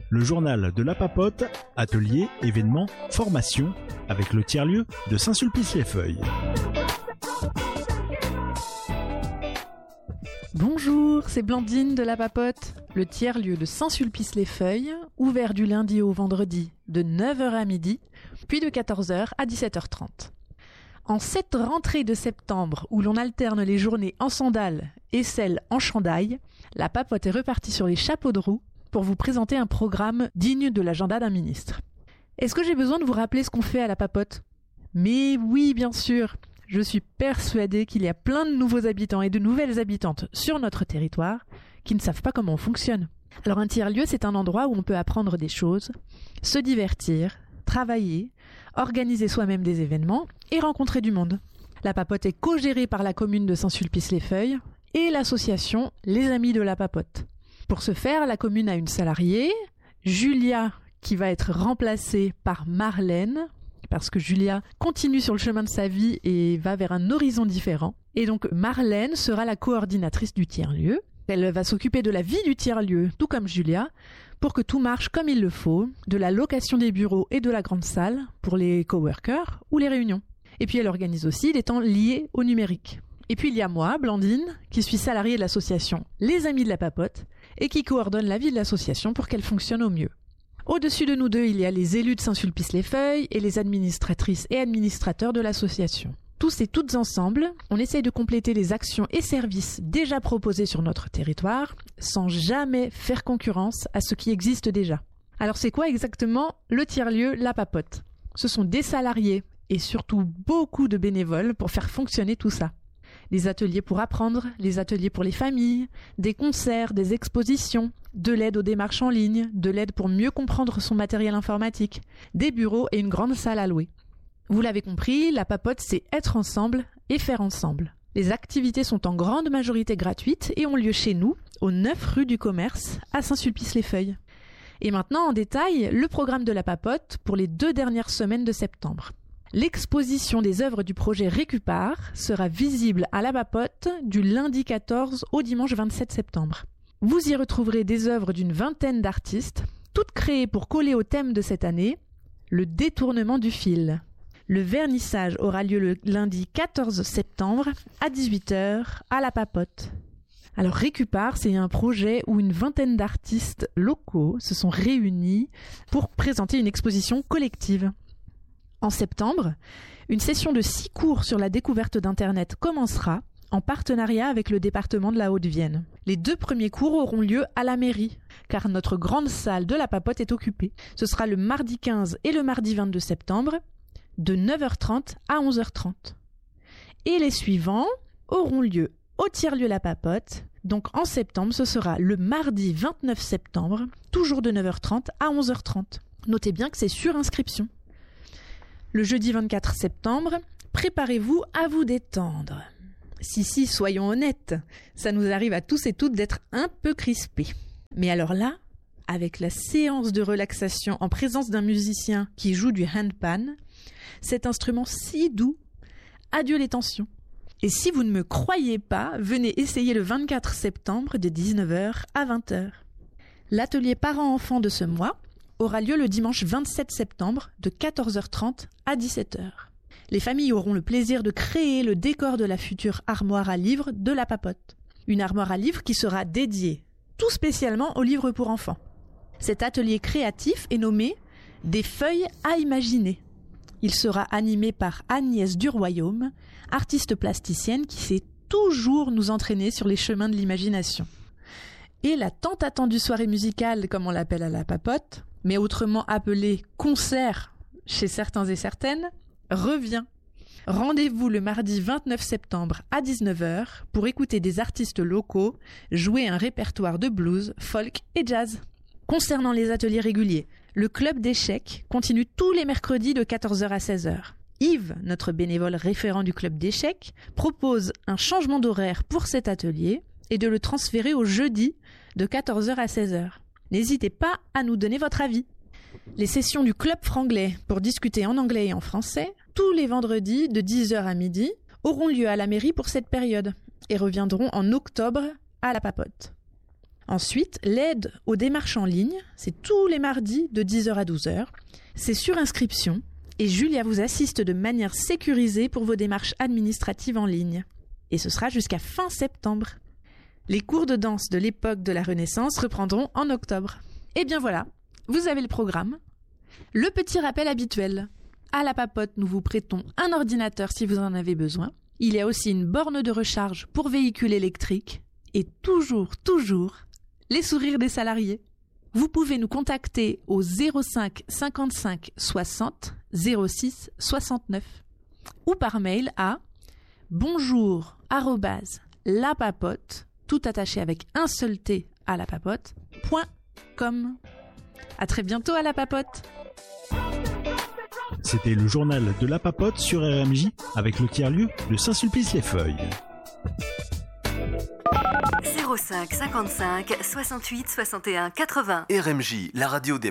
le journal de la Papote, atelier, événements, formation, avec le tiers-lieu de Saint-Sulpice-les-Feuilles. Bonjour, c'est Blandine de la Papote, le tiers-lieu de Saint-Sulpice-les-Feuilles, ouvert du lundi au vendredi de 9h à midi, puis de 14h à 17h30. En cette rentrée de septembre où l'on alterne les journées en sandales et celles en chandail, la Papote est repartie sur les chapeaux de roue pour vous présenter un programme digne de l'agenda d'un ministre. Est-ce que j'ai besoin de vous rappeler ce qu'on fait à la Papote ? Mais oui, bien sûr. Je suis persuadée qu'il y a plein de nouveaux habitants et de nouvelles habitantes sur notre territoire qui ne savent pas comment on fonctionne. Alors un tiers-lieu, c'est un endroit où on peut apprendre des choses, se divertir, travailler, organiser soi-même des événements et rencontrer du monde. La Papote est co-gérée par la commune de Saint-Sulpice-les-Feuilles et l'association Les Amis de la Papote. Pour ce faire, la commune a une salariée, Julia, qui va être remplacée par Marlène, parce que Julia continue sur le chemin de sa vie et va vers un horizon différent. Et donc Marlène sera la coordinatrice du tiers-lieu. Elle va s'occuper de la vie du tiers-lieu, tout comme Julia, pour que tout marche comme il le faut, de la location des bureaux et de la grande salle pour les coworkers ou les réunions. Et puis elle organise aussi les temps liés au numérique. Et puis il y a moi, Blandine, qui suis salariée de l'association Les Amis de la Papote et qui coordonne la vie de l'association pour qu'elle fonctionne au mieux. Au-dessus de nous deux, il y a les élus de Saint-Sulpice-les-Feuilles et les administratrices et administrateurs de l'association. Tous et toutes ensemble, on essaye de compléter les actions et services déjà proposés sur notre territoire sans jamais faire concurrence à ce qui existe déjà. Alors c'est quoi exactement le tiers-lieu La Papote ? Ce sont des salariés et surtout beaucoup de bénévoles pour faire fonctionner tout ça. Des ateliers pour apprendre, les ateliers pour les familles, des concerts, des expositions, de l'aide aux démarches en ligne, de l'aide pour mieux comprendre son matériel informatique, des bureaux et une grande salle à louer. Vous l'avez compris, la Papote, c'est être ensemble et faire ensemble. Les activités sont en grande majorité gratuites et ont lieu chez nous, au 9 rue du Commerce, à Saint-Sulpice-les-Feuilles. Et maintenant, en détail, le programme de la Papote pour les 2 dernières semaines de septembre. L'exposition des œuvres du projet Récupare sera visible à la Papote du lundi 14 au dimanche 27 septembre. Vous y retrouverez des œuvres d'une 20aine d'artistes, toutes créées pour coller au thème de cette année, le détournement du fil. Le vernissage aura lieu le lundi 14 septembre à 18h à la Papote. Alors Récupare, c'est un projet où une 20aine d'artistes locaux se sont réunis pour présenter une exposition collective. En septembre, une session de 6 cours sur la découverte d'Internet commencera en partenariat avec le département de la Haute-Vienne. Les 2 premiers cours auront lieu à la mairie, car notre grande salle de la Papote est occupée. Ce sera le mardi 15 et le mardi 22 septembre, de 9h30 à 11h30. Et les suivants auront lieu au tiers-lieu La Papote. Donc en septembre, ce sera le mardi 29 septembre, toujours de 9h30 à 11h30. Notez bien que c'est sur inscription. Le jeudi 24 septembre, préparez-vous à vous détendre. Si, soyons honnêtes, ça nous arrive à tous et toutes d'être un peu crispés. Mais alors là, avec la séance de relaxation en présence d'un musicien qui joue du handpan, cet instrument si doux, adieu les tensions. Et si vous ne me croyez pas, venez essayer le 24 septembre de 19h à 20h. L'atelier parents-enfants de ce mois aura lieu le dimanche 27 septembre de 14h30 à 17h. Les familles auront le plaisir de créer le décor de la future armoire à livres de la Papote. Une armoire à livres qui sera dédiée tout spécialement aux livres pour enfants. Cet atelier créatif est nommé « Des feuilles à imaginer ». Il sera animé par Agnès Duroyaume, artiste plasticienne qui sait toujours nous entraîner sur les chemins de l'imagination. Et la tant attendue soirée musicale, comme on l'appelle à la Papote, mais autrement appelée concert chez certains et certaines, revient. Rendez-vous le mardi 29 septembre à 19h pour écouter des artistes locaux jouer un répertoire de blues, folk et jazz. Concernant les ateliers réguliers, le club d'échecs continue tous les mercredis de 14h à 16h. Yves, notre bénévole référent du club d'échecs, propose un changement d'horaire pour cet atelier et de le transférer au jeudi de 14h à 16h. N'hésitez pas à nous donner votre avis. Les sessions du club franglais pour discuter en anglais et en français, tous les vendredis de 10h à midi, auront lieu à la mairie pour cette période et reviendront en octobre à la Papote. Ensuite, l'aide aux démarches en ligne, c'est tous les mardis de 10h à 12h. C'est sur inscription et Julia vous assiste de manière sécurisée pour vos démarches administratives en ligne. Et ce sera jusqu'à fin septembre. Les cours de danse de l'époque de la Renaissance reprendront en octobre. Et bien voilà, vous avez le programme. Le petit rappel habituel. À la papote, nous vous prêtons un ordinateur si vous en avez besoin. Il y a aussi une borne de recharge pour véhicule électrique. Et toujours, les sourires des salariés. Vous pouvez nous contacter au 05 55 60 06 69 ou par mail à bonjour@lapapote, tout attaché avec un seul T à la papote.com. À très bientôt à la papote. C'était le journal de la papote sur RMJ avec le tiers-lieu de Saint-Sulpice-les-Feuilles. 05 55 68 61 80. RMJ, la radio des